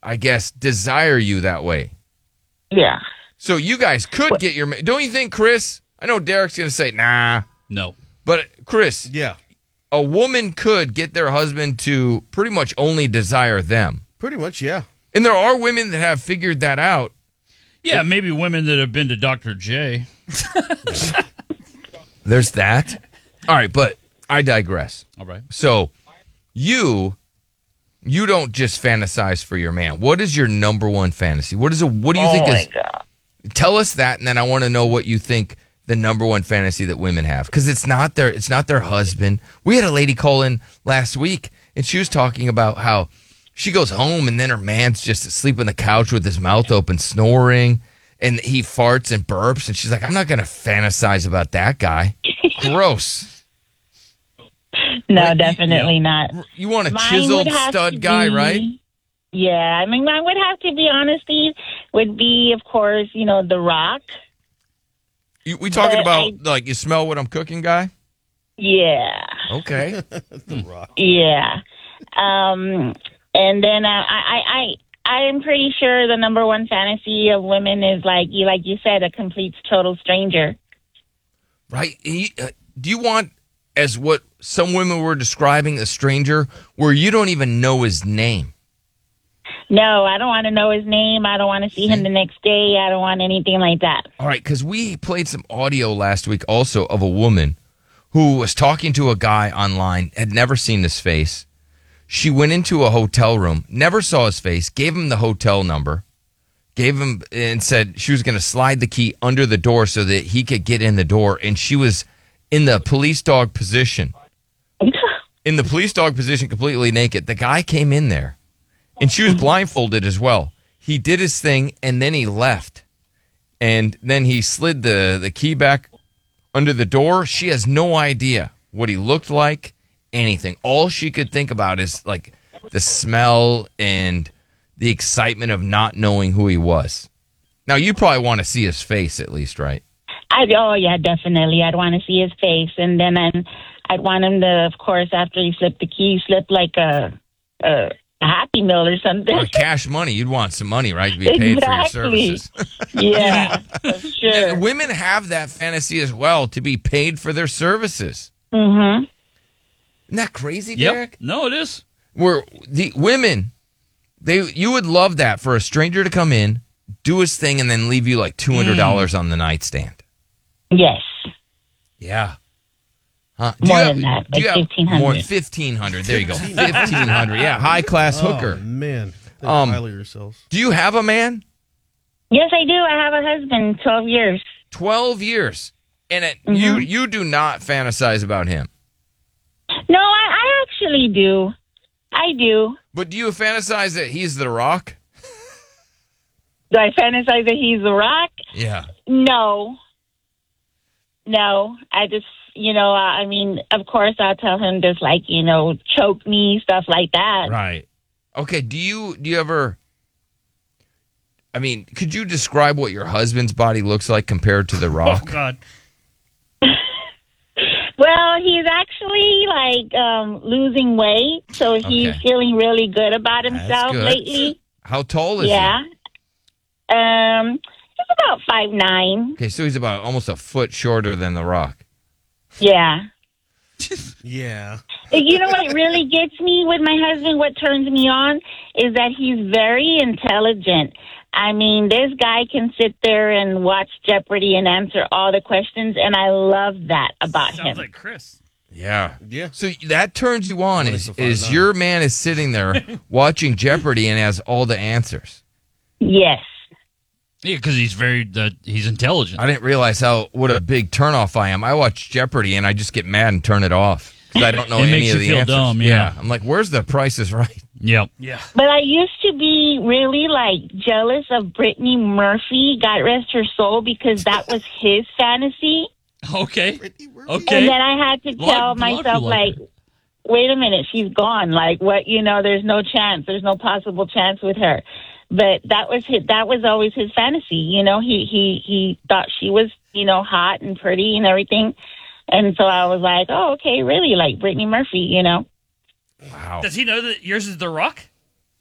I guess, desire you that way. Yeah. So you guys could get your... Don't you think, Chris? I know Derek's going to say, nah. No. But, Chris, Yeah. a woman could get their husband to pretty much only desire them. Pretty much, yeah. And there are women that have figured that out. Yeah, maybe women that have been to Dr. J. There's that. All right, but I digress. All right. So you don't just fantasize for your man. What is your number one fantasy? What do you think is... God. Tell us that, and then I want to know what you think the number one fantasy that women have, because it's not their husband. We had a lady call in last week, and she was talking about how she goes home and then her man's just asleep on the couch with his mouth open, snoring, and he farts and burps, and she's like, I'm not going to fantasize about that guy. Gross. No, definitely not. You want a Mine chiseled would have stud to guy, be- right? Yeah, I mean, mine would have to be, honestly, would be, of course, The Rock. We talking But about, like, you smell what I'm cooking guy? Yeah. Okay. The Rock. Yeah. And then I am pretty sure the number one fantasy of women is, like you said, a complete, total stranger. Right. Do you want, as what some women were describing, a stranger where you don't even know his name? No, I don't want to know his name. I don't want to see him the next day. I don't want anything like that. All right, because we played some audio last week also of a woman who was talking to a guy online, had never seen his face. She went into a hotel room, never saw his face, gave him the hotel number, gave him and said she was going to slide the key under the door so that he could get in the door. And she was in the police dog position. In the police dog position, completely naked. The guy came in there. And she was blindfolded as well. He did his thing, and then he left. And then he slid the key back under the door. She has no idea what he looked like, anything. All she could think about is, like, the smell and the excitement of not knowing who he was. Now, you probably want to see his face at least, right? Oh, yeah, definitely. I'd want to see his face. And then I'd want him to, of course, after he slipped the key, slip like a Happy Meal or something. Or cash money. You'd want some money, right, to be paid for your services. Yeah, for sure. Women have that fantasy as well, to be paid for their services. Mm-hmm. Isn't that crazy, Yep. Derek? No, it is. Where the women, you would love that for a stranger to come in, do his thing, and then leave you like $200 on the nightstand. Yes. Yeah. More than that, like $1,500. More, $1,500. There you go. $1,500. Yeah, high class hooker. Oh, man. Think highly of yourselves. Do you have a man? Yes, I do. I have a husband, 12 years. 12 years. And you do not fantasize about him. No, I actually do. I do. But do you fantasize that he's The Rock? Do I fantasize that he's The Rock? Yeah. No. I just, I mean, of course I'll tell him just like, choke me, stuff like that. Right. Okay, do you ever, I mean, could you describe what your husband's body looks like compared to The Rock? Oh, God. Well, he's actually like losing weight, so he's feeling really good about himself good. lately. How tall is he? Yeah. He's about 5'9". Okay, so he's about almost a foot shorter than The Rock. Yeah. Yeah. You know what really gets me with my husband, what turns me on, is that he's very intelligent. I mean, this guy can sit there and watch Jeopardy and answer all the questions, and I love that about him. Sounds like Chris. Yeah. Yeah. So that turns you on Nice to is find out. your man is sitting there watching Jeopardy and has all the answers. Yes. Yeah, because he's intelligent. I didn't realize what a big turnoff I am. I watch Jeopardy and I just get mad and turn it off because I don't know It any makes of you the feel answers. dumb, yeah. I'm like, where's the Price is Right? Yep. Yeah. But I used to be really, jealous of Brittany Murphy, God rest her soul, because that was his fantasy. Okay. Okay. And then I had to tell myself, wait a minute, she's gone. Like, what, there's no chance. There's no possible chance with her. But that was always his fantasy. He thought she was, hot and pretty and everything. And so I was like, oh, okay, really, like Brittany Murphy, Wow. Does he know that yours is The Rock?